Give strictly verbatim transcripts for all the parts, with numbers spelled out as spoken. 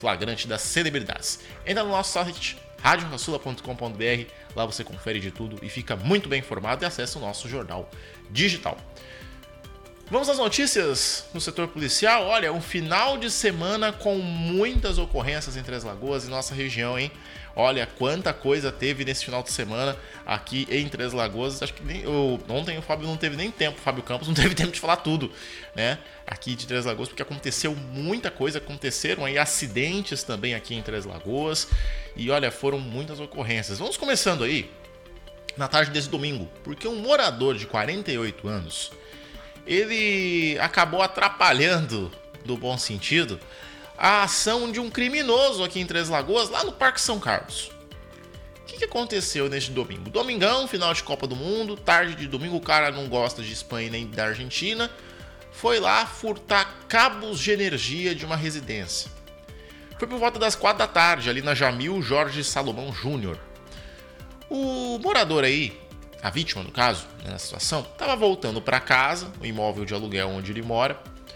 flagrante das celebridades. Entra no nosso site rádio rassula ponto com ponto br, lá você confere de tudo e fica muito bem informado e acessa o nosso jornal digital. Vamos às notícias no setor policial. Olha, um final de semana com muitas ocorrências em Três Lagoas e nossa região, hein? Olha quanta coisa teve nesse final de semana aqui em Três Lagoas. Acho que nem, eu, ontem o Fábio não teve nem tempo, o Fábio Campos não teve tempo de falar tudo, né? Aqui de Três Lagoas, porque aconteceu muita coisa, aconteceram aí acidentes também aqui em Três Lagoas. E olha, foram muitas ocorrências. Vamos começando aí na tarde desse domingo, porque um morador de quarenta e oito anos, ele acabou atrapalhando, no bom sentido, a ação de um criminoso aqui em Três Lagoas, lá no Parque São Carlos. O que, que aconteceu neste domingo? Domingão, final de Copa do Mundo, tarde de domingo, o cara não gosta de Espanha nem da Argentina, foi lá furtar cabos de energia de uma residência. Foi por volta das quatro da tarde, ali na Jamil Jorge Salomão Júnior. O morador aí, a vítima no caso, né, na situação, estava voltando para casa, o imóvel de aluguel onde ele mora.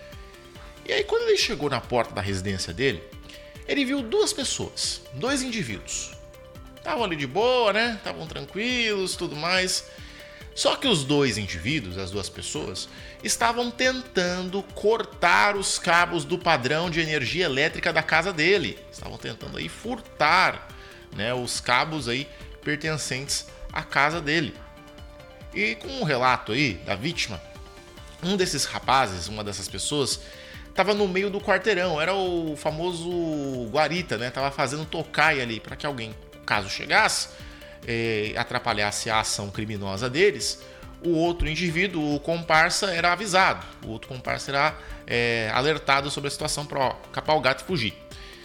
E aí quando ele chegou na porta da residência dele, ele viu duas pessoas, dois indivíduos. Estavam ali de boa, né? Estavam tranquilos, tudo mais. Só que os dois indivíduos, as duas pessoas, estavam tentando cortar os cabos do padrão de energia elétrica da casa dele. Estavam tentando aí furtar, né, os cabos aí pertencentes à casa dele. E com um relato aí da vítima, um desses rapazes, uma dessas pessoas, estava no meio do quarteirão, era o famoso guarita, né? Tava fazendo tocaia ali para que alguém, caso chegasse, eh, atrapalhasse a ação criminosa deles, o outro indivíduo, o comparsa, era avisado. O outro comparsa era eh, alertado sobre a situação para capar o gato e fugir.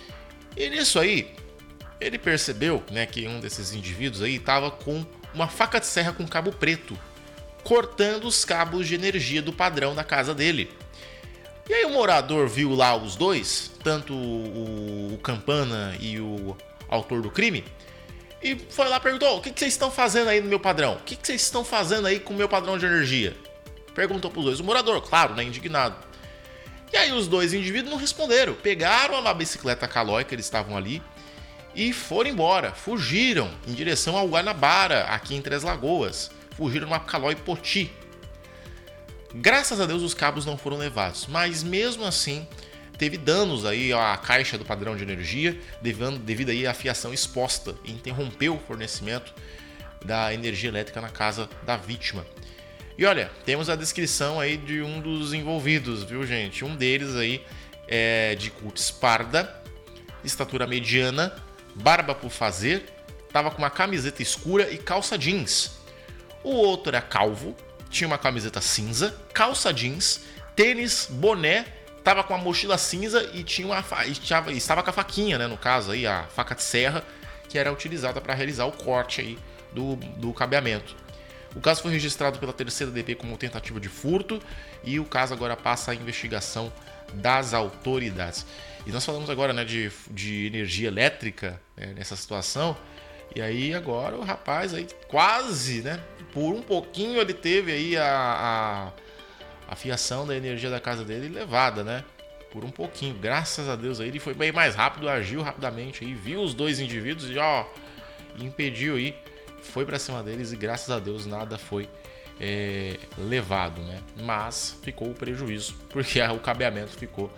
E nisso aí, ele percebeu, né, que um desses indivíduos aí estava com uma faca de serra com cabo preto, cortando os cabos de energia do padrão da casa dele. E aí o morador viu lá os dois, tanto o, o Campana e o autor do crime, e foi lá e perguntou: o que, que vocês estão fazendo aí no meu padrão? O que, que vocês estão fazendo aí com o meu padrão de energia? Perguntou para os dois. O morador, claro, né, indignado. E aí os dois indivíduos não responderam, pegaram uma bicicleta Caloi que eles estavam ali e foram embora, fugiram em direção ao Guanabara, aqui em Três Lagoas. Fugiram numa Caloi Poti. Graças a Deus os cabos não foram levados, mas mesmo assim teve danos aí à caixa do padrão de energia, devido, devido aí à fiação exposta e interrompeu o fornecimento da energia elétrica na casa da vítima. E olha, temos a descrição aí de um dos envolvidos, viu gente? Um deles aí é de cútis parda, estatura mediana, barba por fazer, tava com uma camiseta escura e calça jeans. O outro era calvo, tinha uma camiseta cinza, calça jeans, tênis, boné, tava com uma mochila cinza e tinha uma fa... estava com a faquinha, né, no caso aí, a faca de serra, que era utilizada para realizar o corte aí do, do cabeamento. O caso foi registrado pela terceira D P como tentativa de furto e o caso agora passa à investigação das autoridades. E nós falamos agora, né, de, de energia elétrica, né, nessa situação. E aí agora o rapaz aí quase, né, por um pouquinho ele teve aí a, a, a fiação da energia da casa dele levada, né, por um pouquinho. Graças a Deus aí ele foi bem mais rápido, agiu rapidamente aí, viu os dois indivíduos e ó, impediu aí, foi pra cima deles e graças a Deus nada foi é, levado, né, mas ficou o prejuízo porque o cabeamento ficou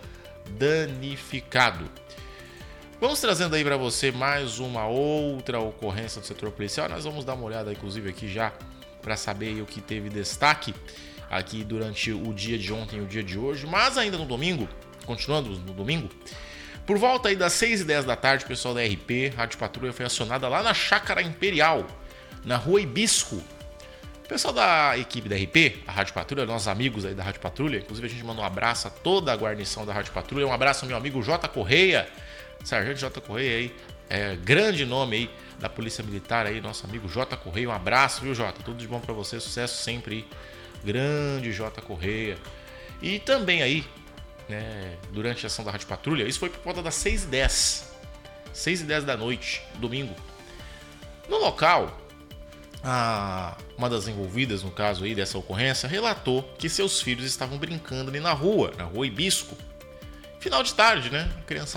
danificado. Vamos trazendo aí para você mais uma outra ocorrência do setor policial. Nós vamos dar uma olhada, inclusive, aqui já para saber o que teve destaque aqui durante o dia de ontem e o dia de hoje. Mas ainda no domingo, continuando no domingo, por volta aí das seis e dez da tarde, o pessoal da R P, Rádio Patrulha, foi acionada lá na Chácara Imperial, na Rua Hibisco. O pessoal da equipe da R P, a Rádio Patrulha, nossos amigos aí da Rádio Patrulha, inclusive a gente manda um abraço a toda a guarnição da Rádio Patrulha. Um abraço ao meu amigo J. Correia, Sargento J. Correia aí, é, grande nome aí da Polícia Militar aí, nosso amigo J. Correia. Um abraço, viu, Jota? Tudo de bom pra você, sucesso sempre aí. Grande J. Correia. E também aí, né, durante a ação da Rádio Patrulha, isso foi por volta das seis e dez. seis e dez da noite, domingo. No local, a, uma das envolvidas no caso aí dessa ocorrência relatou que seus filhos estavam brincando ali na rua, na Rua Hibisco. Final de tarde, né? A criançada